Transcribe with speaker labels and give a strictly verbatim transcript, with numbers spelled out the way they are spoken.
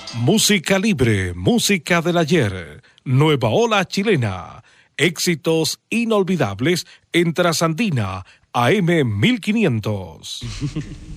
Speaker 1: Música libre, música del ayer, nueva ola chilena, éxitos inolvidables en Trasandina, A M mil quinientos.